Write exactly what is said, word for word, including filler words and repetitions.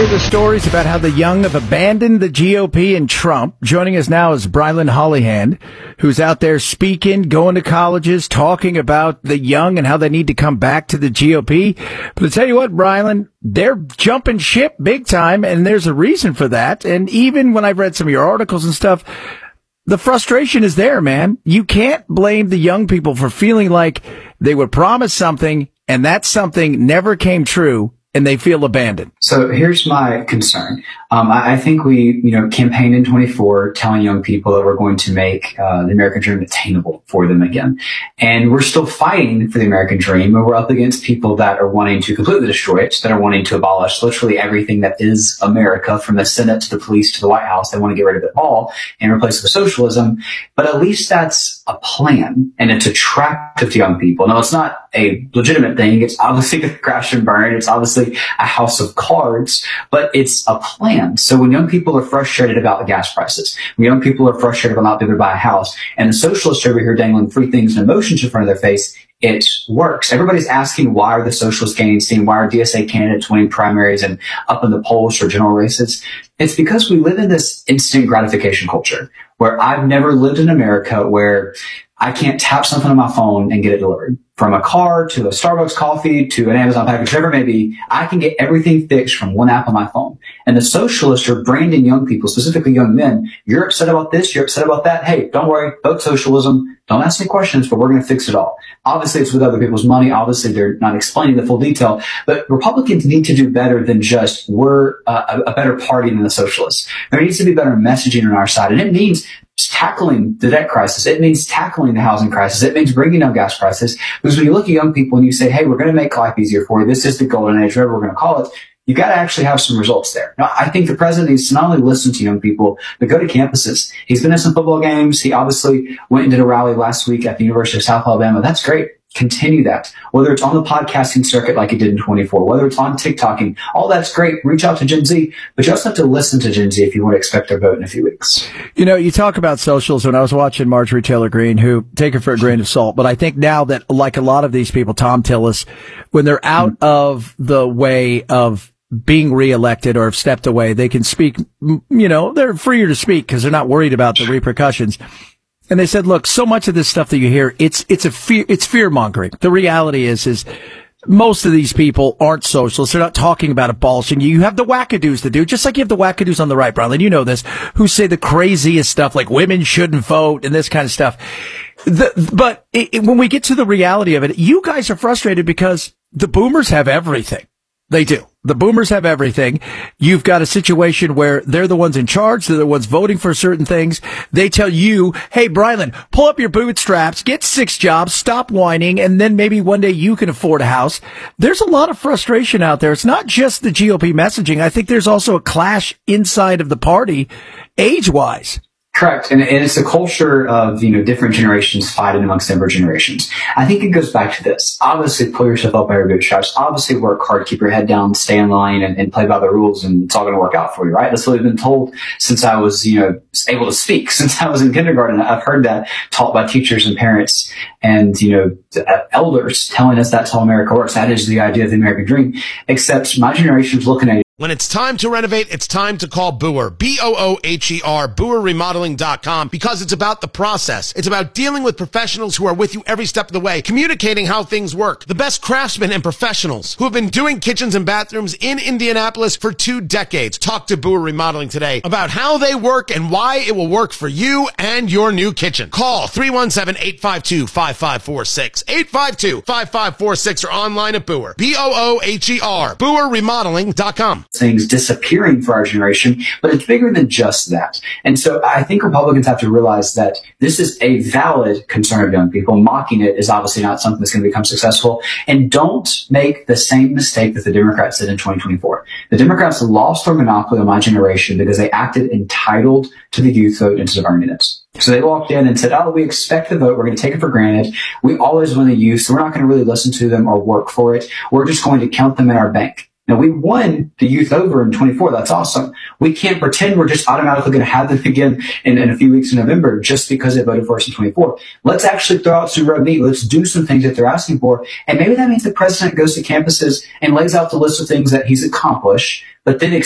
the stories about how the young have abandoned the G O P and Trump. Joining us now is Brylan Hollyhand, who's out there speaking, going to colleges, talking about the young and how they need to come back to the G O P. But I tell you what, Brylan, they're jumping ship big time, and there's a reason for that. And even when I've read some of your articles and stuff, the frustration is there, man. You can't blame the young people for feeling like they were promised something, and that something never came true, and they feel abandoned. So here's my concern. Um, I, I think we, you know, campaigned in twenty-four telling young people that we're going to make uh, the American dream attainable for them again. And we're still fighting for the American dream, and we're up against people that are wanting to completely destroy it, that are wanting to abolish literally everything that is America, from the Senate to the police to the White House. They want to get rid of it all and replace it with socialism. But at least that's a plan, and it's attractive to young people. Now, it's not a legitimate thing. It's obviously going to crash and burn. It's obviously a house of cards, but it's a plan. So when young people are frustrated about the gas prices, when young people are frustrated about not being able to buy a house, and the socialists over here dangling free things and emotions in front of their face, it works. Everybody's asking, why are the socialists gaining steam? Why are D S A candidates winning primaries and up in the polls for general races? It's because we live in this instant gratification culture where I've never lived in America where I can't tap something on my phone and get it delivered. From a car to a Starbucks coffee to an Amazon package, whatever it may be, I can get everything fixed from one app on my phone. And the socialists are branding young people, specifically young men. You're upset about this, you're upset about that. Hey, don't worry, vote socialism. Don't ask any questions, but we're going to fix it all. Obviously, it's with other people's money. Obviously, they're not explaining the full detail. But Republicans need to do better than just we're uh, a better party than the socialists. There needs to be better messaging on our side. And it means tackling the debt crisis. It means tackling the housing crisis. It means bringing down gas prices. Because when you look at young people and you say, hey, we're going to make life easier for you, this is the golden age, whatever we're going to call it, you got to actually have some results there. Now, I think the president needs to not only listen to young people, but go to campuses. He's been at some football games. He obviously went and did a rally last week at the University of South Alabama. That's great. Continue that. Whether it's on the podcasting circuit like he did in twenty-four, whether it's on TikToking, all that's great. Reach out to Gen Z, but you also have to listen to Gen Z if you want to expect their vote in a few weeks. You know, you talk about socials. When I was watching Marjorie Taylor Greene, who take her for a grain of salt, but I think now that, like a lot of these people, Tom Tillis, when they're out mm-hmm. of the way of being reelected or have stepped away, they can speak, you know, they're freer to speak because they're not worried about the repercussions. And they said, look, so much of this stuff that you hear, it's, it's a fear, it's fear mongering. The reality is, is most of these people aren't socialists. They're not talking about abolishing. You have the wackadoos that do, just like you have the wackadoos on the right, Brylan, you know this, who say the craziest stuff like women shouldn't vote and this kind of stuff. The, but it, it, when we get to the reality of it, you guys are frustrated because the boomers have everything. They do. The boomers have everything. You've got a situation where they're the ones in charge. They're the ones voting for certain things. They tell you, hey, Brylan, pull up your bootstraps, get six jobs, stop whining, and then maybe one day you can afford a house. There's a lot of frustration out there. It's not just the G O P messaging. I think there's also a clash inside of the party age-wise. Correct. And, and it's a culture of, you know, different generations fighting amongst different generations. I think it goes back to this. Obviously, pull yourself up by your bootstraps. Obviously, work hard, keep your head down, stay in line, and, and play by the rules, and it's all going to work out for you, right? That's what I've been told since I was, you know, able to speak. Since I was in kindergarten, I've heard that taught by teachers and parents and, you know, elders telling us that's how America works. That is the idea of the American dream. Except my generation's looking at When it's time to renovate, it's time to call Boer, B O O H E R, Boer Remodeling dot com, because it's about the process. It's about dealing with professionals who are with you every step of the way, communicating how things work. The best craftsmen and professionals who have been doing kitchens and bathrooms in Indianapolis for two decades. Talk to Boer Remodeling today about how they work and why it will work for you and your new kitchen. Call three one seven, eight five two, five five four six, eight five two, five five four six, or online at Boer, B O O H E R, Boer Remodeling dot com. Things disappearing for our generation, but it's bigger than just that. And so I think Republicans have to realize that this is a valid concern of young people. Mocking it is obviously not something that's going to become successful. And don't make the same mistake that the Democrats did in twenty twenty-four. The Democrats lost their monopoly on my generation because they acted entitled to the youth vote instead of earning it. So they walked in and said, oh, we expect the vote. We're going to take it for granted. We always win the youth, so we're not going to really listen to them or work for it. We're just going to count them in our bank. Now, we won the youth over in twenty-four. That's awesome. We can't pretend we're just automatically going to have them again in, in a few weeks in November just because they voted for us in twenty-four. Let's actually throw out some red meat. Let's do some things that they're asking for. And maybe that means the president goes to campuses and lays out the list of things that he's accomplished, but then